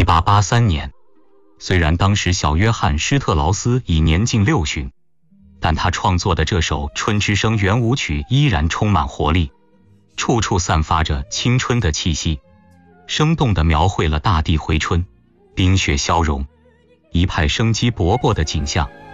1883年，虽然当时小约翰·施特劳斯已年近60，但他创作的这首《春之声》圆舞曲依然充满活力，处处散发着青春的气息，生动地描绘了大地回春、冰雪消融、一派生机勃勃的景象。